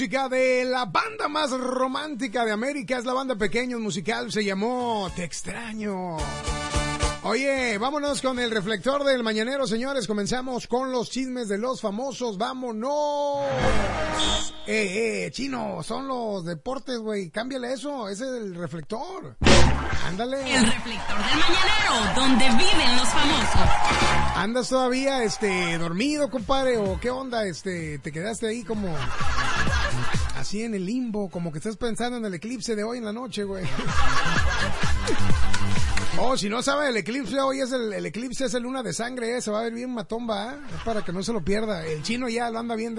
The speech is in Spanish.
De la banda más romántica de América, es la banda Pequeños Musical, se llamó Te Extraño. Oye, vámonos con el reflector del mañanero, señores. Comenzamos con los chismes de los famosos. ¡Vámonos! Chino, son los deportes, güey. Cámbiale eso, ese es el reflector. Ándale. El reflector del mañanero, donde viven los famosos. ¿Andas todavía, dormido, compadre? ¿O qué onda, te quedaste ahí como así en el limbo, como que estás pensando en el eclipse de hoy en la noche, güey? Oh, si no sabe, el eclipse hoy es el eclipse es el luna de sangre, se va a ver bien matomba, es para que no se lo pierda. El Chino ya lo anda viendo